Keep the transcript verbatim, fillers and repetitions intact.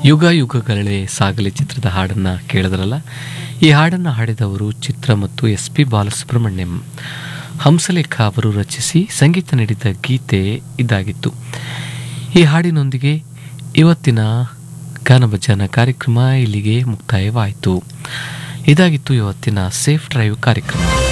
ಯುಗ ಯುಗಗಳೇ ಸಾಗಲಿ ಚಿತ್ರದ ಹಾಡನ್ನು ಕೇಳಿದ್ರಲ್ಲ. ಈ ಹಾಡನ್ನು ಹಾಡಿದವರು ಚಿತ್ರ ಮತ್ತು ಎಸ್ ಪಿ ಬಾಲಸುಬ್ರಹ್ಮಣ್ಯಂ. ಹಂಸಲೇಖ ಅವರು ರಚಿಸಿ ಸಂಗೀತ ನೀಡಿದ ಗೀತೆ ಇದಾಗಿತ್ತು. ಈ ಹಾಡಿನೊಂದಿಗೆ ಇವತ್ತಿನ ಗಾನಭಜನ ಕಾರ್ಯಕ್ರಮ ಇಲ್ಲಿಗೆ ಮುಕ್ತಾಯವಾಯಿತು. ಇದಾಗಿತ್ತು ಇವತ್ತಿನ ಸೇಫ್ ಡ್ರೈವ್ ಕಾರ್ಯಕ್ರಮ.